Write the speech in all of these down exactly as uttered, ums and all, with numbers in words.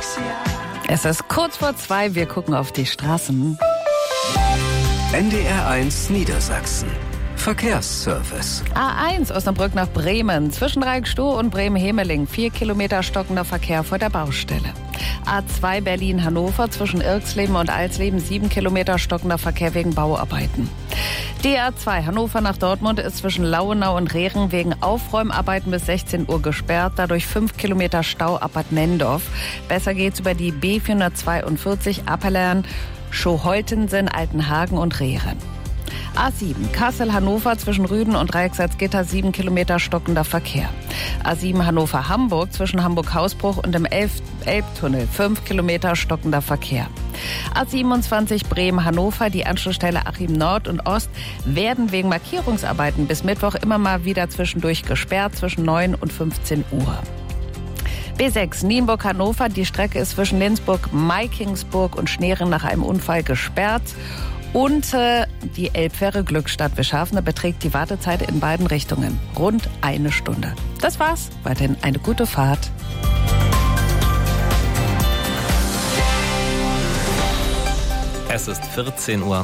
Es ist kurz vor zwei, wir gucken auf die Straßen. N D R eins Niedersachsen. Verkehrsservice. A eins Osnabrück nach Bremen. Zwischen Reikstow und Bremen-Hemeling. Vier Kilometer stockender Verkehr vor der Baustelle. A zwei Berlin-Hannover. Zwischen Irksleben und Alsleben. Sieben Kilometer stockender Verkehr wegen Bauarbeiten. D A zwei Hannover nach Dortmund ist zwischen Lauenau und Rehren wegen Aufräumarbeiten bis sechzehn Uhr gesperrt. Dadurch fünf Kilometer Stau ab Bad Nendorf. Besser geht's über die B vierhundertzweiundvierzig Appelern, Schoholtensen, Altenhagen und Rehren. A sieben Kassel-Hannover zwischen Rüden und Reichsalzgitter, sieben Kilometer stockender Verkehr. A sieben Hannover-Hamburg zwischen Hamburg-Hausbruch und dem Elf- Elbtunnel, fünf Kilometer stockender Verkehr. A siebenundzwanzig Bremen-Hannover, die Anschlussstelle Achim Nord und Ost werden wegen Markierungsarbeiten bis Mittwoch immer mal wieder zwischendurch gesperrt, zwischen neun und fünfzehn Uhr. B sechs Nienburg-Hannover, die Strecke ist zwischen Lindsburg, Maikingsburg und Schneeren nach einem Unfall gesperrt. Und äh, die Elbfähre Glückstadt Wischhafene beträgt die Wartezeit in beiden Richtungen rund eine Stunde. Das war's. Weiterhin eine gute Fahrt. Es ist vierzehn Uhr.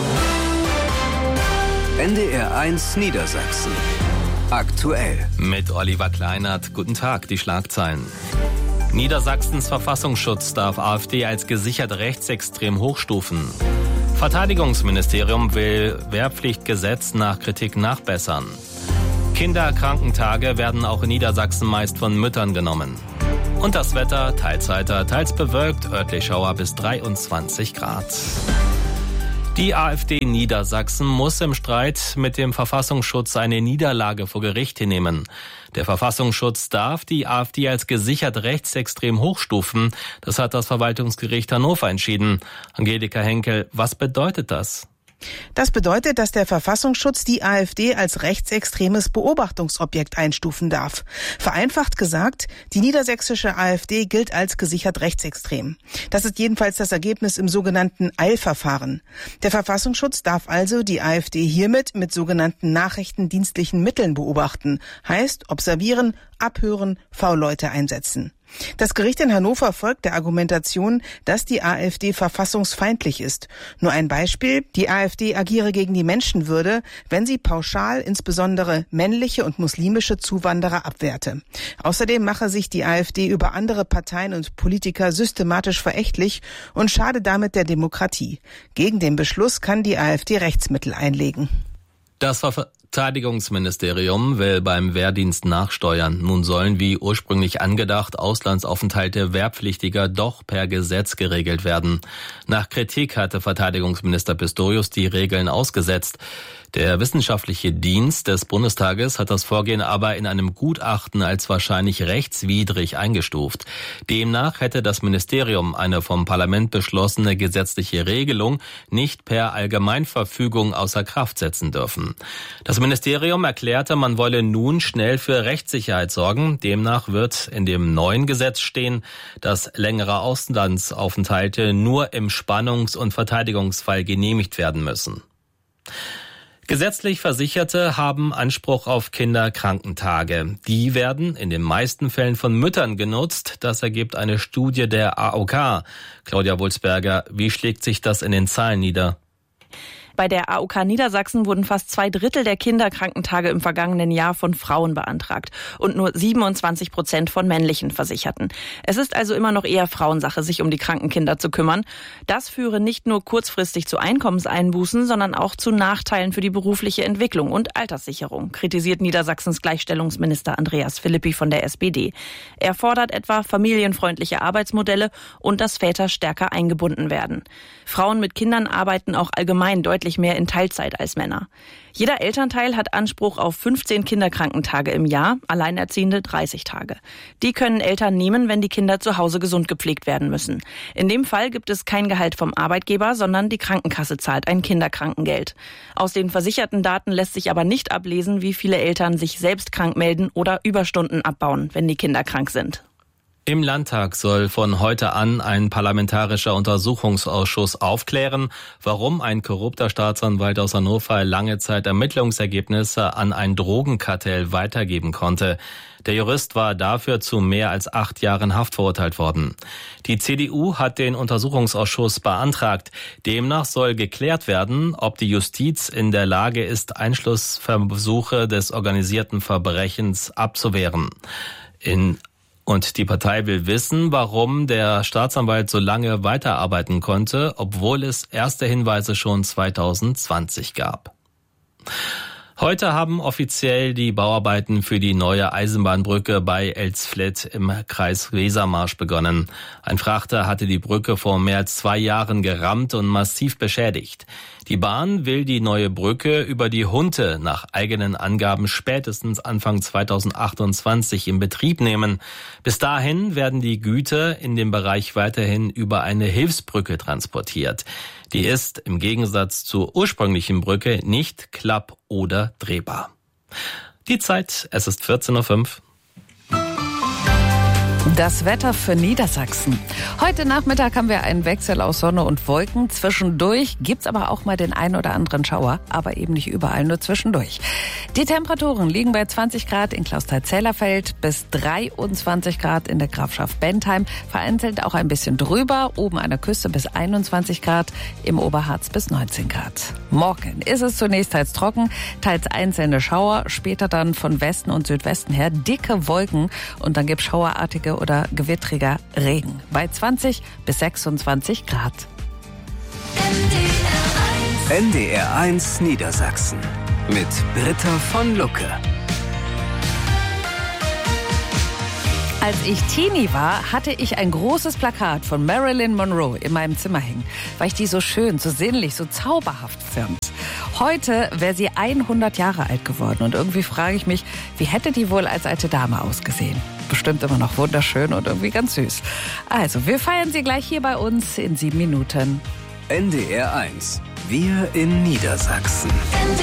N D R eins Niedersachsen. Aktuell. Mit Oliver Kleinert. Guten Tag, die Schlagzeilen. Niedersachsens Verfassungsschutz darf AfD als gesichert rechtsextrem hochstufen. Verteidigungsministerium will Wehrpflichtgesetz nach Kritik nachbessern. Kinderkrankentage werden auch in Niedersachsen meist von Müttern genommen. Und das Wetter, teils heiter, teils bewölkt, örtlich Schauer bis dreiundzwanzig Grad. Die AfD Niedersachsen muss im Streit mit dem Verfassungsschutz eine Niederlage vor Gericht hinnehmen. Der Verfassungsschutz darf die AfD als gesichert rechtsextrem hochstufen. Das hat das Verwaltungsgericht Hannover entschieden. Angelika Henkel, was bedeutet das? Das bedeutet, dass der Verfassungsschutz die AfD als rechtsextremes Beobachtungsobjekt einstufen darf. Vereinfacht gesagt, die niedersächsische AfD gilt als gesichert rechtsextrem. Das ist jedenfalls das Ergebnis im sogenannten Eilverfahren. Der Verfassungsschutz darf also die AfD hiermit mit sogenannten nachrichtendienstlichen Mitteln beobachten. Heißt, observieren, abhören, V-Leute einsetzen. Das Gericht in Hannover folgt der Argumentation, dass die AfD verfassungsfeindlich ist. Nur ein Beispiel: Die AfD agiere gegen die Menschenwürde, wenn sie pauschal insbesondere männliche und muslimische Zuwanderer abwerte. Außerdem mache sich die AfD über andere Parteien und Politiker systematisch verächtlich und schade damit der Demokratie. Gegen den Beschluss kann die AfD Rechtsmittel einlegen. Das Verteidigungsministerium will beim Wehrdienst nachsteuern. Nun sollen wie ursprünglich angedacht Auslandsaufenthalte Wehrpflichtiger doch per Gesetz geregelt werden. Nach Kritik hatte Verteidigungsminister Pistorius die Regeln ausgesetzt. Der wissenschaftliche Dienst des Bundestages hat das Vorgehen aber in einem Gutachten als wahrscheinlich rechtswidrig eingestuft. Demnach hätte das Ministerium eine vom Parlament beschlossene gesetzliche Regelung nicht per Allgemeinverfügung außer Kraft setzen dürfen. Das Ministerium erklärte, man wolle nun schnell für Rechtssicherheit sorgen. Demnach wird in dem neuen Gesetz stehen, dass längere Auslandsaufenthalte nur im Spannungs- und Verteidigungsfall genehmigt werden müssen. Gesetzlich Versicherte haben Anspruch auf Kinderkrankentage. Die werden in den meisten Fällen von Müttern genutzt. Das ergibt eine Studie der A O K. Claudia Wulsberger, wie schlägt sich das in den Zahlen nieder? Bei der A O K Niedersachsen wurden fast zwei Drittel der Kinderkrankentage im vergangenen Jahr von Frauen beantragt und nur siebenundzwanzig Prozent von männlichen Versicherten. Es ist also immer noch eher Frauensache, sich um die kranken Kinder zu kümmern. Das führe nicht nur kurzfristig zu Einkommenseinbußen, sondern auch zu Nachteilen für die berufliche Entwicklung und Alterssicherung, kritisiert Niedersachsens Gleichstellungsminister Andreas Philippi von der S P D. Er fordert etwa familienfreundliche Arbeitsmodelle und dass Väter stärker eingebunden werden. Frauen mit Kindern arbeiten auch allgemein deutlich mehr in Teilzeit als Männer. Jeder Elternteil hat Anspruch auf fünfzehn Kinderkrankentage im Jahr, Alleinerziehende dreißig Tage. Die können Eltern nehmen, wenn die Kinder zu Hause gesund gepflegt werden müssen. In dem Fall gibt es kein Gehalt vom Arbeitgeber, sondern die Krankenkasse zahlt ein Kinderkrankengeld. Aus den versicherten Daten lässt sich aber nicht ablesen, wie viele Eltern sich selbst krank melden oder Überstunden abbauen, wenn die Kinder krank sind. Im Landtag soll von heute an ein parlamentarischer Untersuchungsausschuss aufklären, warum ein korrupter Staatsanwalt aus Hannover lange Zeit Ermittlungsergebnisse an ein Drogenkartell weitergeben konnte. Der Jurist war dafür zu mehr als acht Jahren Haft verurteilt worden. Die C D U hat den Untersuchungsausschuss beantragt. Demnach soll geklärt werden, ob die Justiz in der Lage ist, Einschlussversuche des organisierten Verbrechens abzuwehren. In Und die Partei will wissen, warum der Staatsanwalt so lange weiterarbeiten konnte, obwohl es erste Hinweise schon zweitausendzwanzig gab. Heute haben offiziell die Bauarbeiten für die neue Eisenbahnbrücke bei Elsfleth im Kreis Wesermarsch begonnen. Ein Frachter hatte die Brücke vor mehr als zwei Jahren gerammt und massiv beschädigt. Die Bahn will die neue Brücke über die Hunte nach eigenen Angaben spätestens Anfang zweitausendachtundzwanzig in Betrieb nehmen. Bis dahin werden die Güter in dem Bereich weiterhin über eine Hilfsbrücke transportiert. Die ist im Gegensatz zur ursprünglichen Brücke nicht klapp- oder drehbar. Die Zeit, es ist vierzehn Uhr fünf. Das Wetter für Niedersachsen. Heute Nachmittag haben wir einen Wechsel aus Sonne und Wolken. Zwischendurch gibt's aber auch mal den ein oder anderen Schauer, aber eben nicht überall, nur zwischendurch. Die Temperaturen liegen bei zwanzig Grad in Klausthal-Zellerfeld bis dreiundzwanzig Grad in der Grafschaft Bentheim, vereinzelt auch ein bisschen drüber, oben an der Küste bis einundzwanzig Grad, im Oberharz bis neunzehn Grad. Morgen ist es zunächst teils trocken, teils einzelne Schauer, später dann von Westen und Südwesten her dicke Wolken und dann gibt's schauerartige oder gewittriger Regen bei zwanzig bis sechsundzwanzig Grad. N D R eins Niedersachsen mit Britta von Lucke. Als ich Teenie war, hatte ich ein großes Plakat von Marilyn Monroe in meinem Zimmer hängen, weil ich die so schön, so sinnlich, so zauberhaft fand. Heute wäre sie hundert Jahre alt geworden und irgendwie frage ich mich, wie hätte die wohl als alte Dame ausgesehen? Bestimmt immer noch wunderschön und irgendwie ganz süß. Also, wir feiern sie gleich hier bei uns in sieben Minuten. N D R eins. Wir in Niedersachsen.